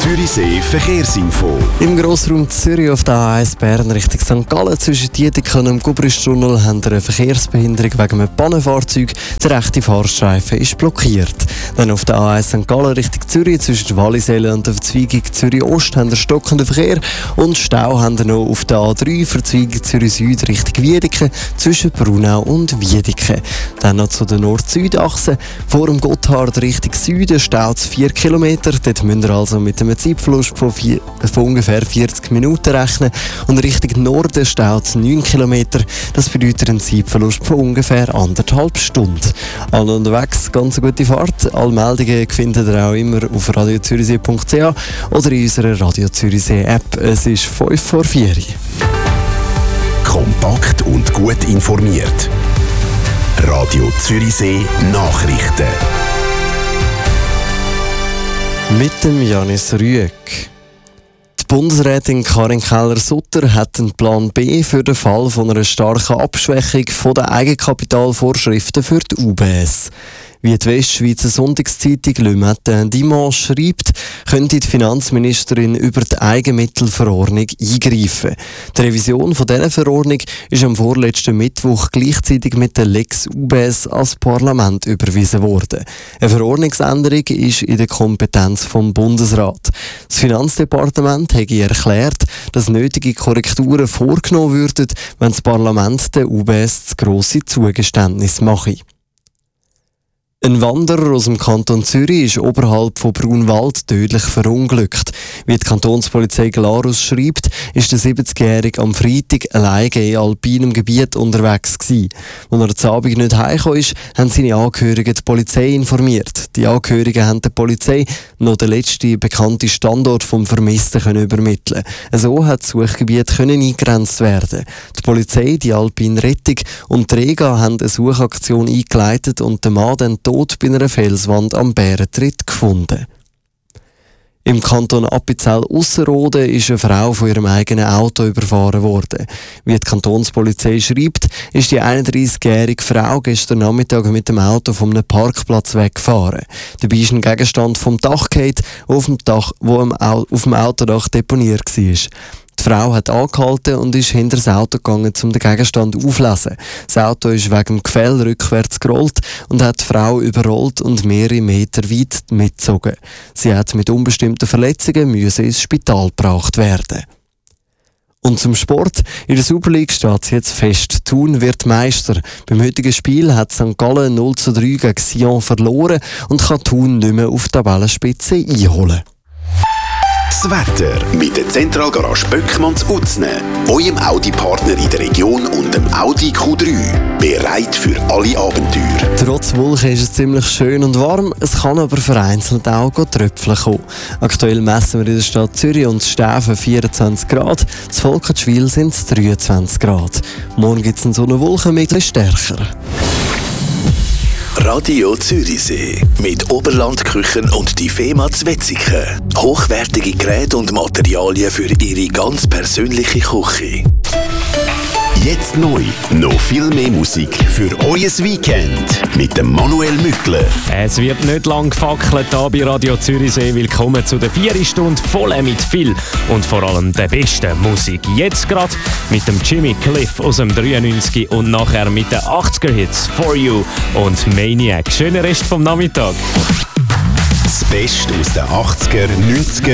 Zürichsee Verkehrsinfo. Im Grossraum Zürich auf der A1 Bern Richtung St. Gallen zwischen Dietikon und dem Gubristunnel haben wir eine Verkehrsbehinderung wegen einem Pannenfahrzeug. Der rechte Fahrstreifen ist blockiert. Dann auf der A1 St. Gallen Richtung Zürich zwischen Wallisellen und der Verzweigung Zürich Ost haben wir stockenden Verkehr und Stau haben wir noch auf der A3 Verzweigung Zürich Süd Richtung Wiedeke zwischen Brunau und Wiedeke. Dann noch zu der Nord-Süd-Achse. Vor dem Gotthard Richtung Süden staut es 4 Kilometer. Dort müsst ihr also mit einem Zeitverlust von ungefähr 40 Minuten rechnen. Und Richtung Norden staut es 9 Kilometer. Das bedeutet einen Zeitverlust von ungefähr 1,5 Stunden. Alle unterwegs, ganz eine gute Fahrt. Alle Meldungen findet ihr auch immer auf radiozürichsee.ch oder in unserer Radio Zürichsee App. Es ist 5 vor 4. Kompakt und gut informiert. Radio Zürichsee Nachrichten. Mit dem Janis Rüegg. Die Bundesrätin Karin Keller-Sutter hat einen Plan B für den Fall von einer starken Abschwächung der Eigenkapitalvorschriften für die UBS. Wie die Westschweizer Sonntagszeitung Le Matin Dimanche schreibt, könnte die Finanzministerin über die Eigenmittelverordnung eingreifen. Die Revision von dieser Verordnung ist am vorletzten Mittwoch gleichzeitig mit der Lex UBS als Parlament überwiesen worden. Eine Verordnungsänderung ist in der Kompetenz vom Bundesrat. Das Finanzdepartement hätte erklärt, dass nötige Korrekturen vorgenommen würden, wenn das Parlament der UBS zu grosse Zugeständnisse mache. Ein Wanderer aus dem Kanton Zürich ist oberhalb von Brunwald tödlich verunglückt. Wie die Kantonspolizei Glarus schreibt, ist der 70-Jährige am Freitag alleine in alpinem Gebiet unterwegs gewesen. Als er am Abend nicht heimgekommen ist, haben seine Angehörigen die Polizei informiert. Die Angehörigen haben der Polizei noch den letzten bekannten Standort vom Vermissten übermitteln. So hat das Suchgebiet eingegrenzt werden. Die Polizei, die Alpine Rettung und die Rega haben eine Suchaktion eingeleitet und den Mann dann tot bei einer Felswand am Bärentritt gefunden. Im Kanton Appenzell-Ausserrhoden ist eine Frau von ihrem eigenen Auto überfahren worden. Wie die Kantonspolizei schreibt, ist die 31-jährige Frau gestern Nachmittag mit dem Auto von einem Parkplatz weggefahren. Dabei ist ein Gegenstand vom Dach gefallen, der auf dem Autodach deponiert war. Die Frau hat angehalten und ist hinter das Auto gegangen, um den Gegenstand aufzulesen. Das Auto ist wegen dem Gefäll rückwärts gerollt und hat die Frau überrollt und mehrere Meter weit mitgezogen. Sie hat mit unbestimmten Verletzungen ins Spital gebracht werden. Und zum Sport. In der Super League steht es jetzt fest. Thun wird Meister. Beim heutigen Spiel hat St. Gallen 0:3 gegen Sion verloren und kann Thun nicht mehr auf die Tabellenspitze einholen. Das Wetter mit der Zentralgarage Böckmanns Utzne, eurem Audi-Partner in der Region und dem Audi Q3. Bereit für alle Abenteuer. Trotz Wolken ist es ziemlich schön und warm, es kann aber vereinzelt auch Tröpfchen kommen. Aktuell messen wir in der Stadt Zürich und Stäfen 24 Grad, zu Volkenschwil sind es 23 Grad. Morgen gibt es einen Sonnenwolkenmix stärker. Radio Zürichsee mit Oberlandküchen und die Fema Zwetzigen. Hochwertige Geräte und Materialien für Ihre ganz persönliche Küche. Jetzt neu, noch viel mehr Musik für euer Weekend mit dem Manuel Mückler. Es wird nicht lang gefackelt hier bei Radio Zürichsee. Willkommen zu der 4 Stunde voll mit viel und vor allem der besten Musik. Jetzt gerade mit dem Jimmy Cliff aus dem 93 und nachher mit den 80er-Hits For You und Maniac. Schönen Rest vom Nachmittag. Das Beste aus den 80er, 90er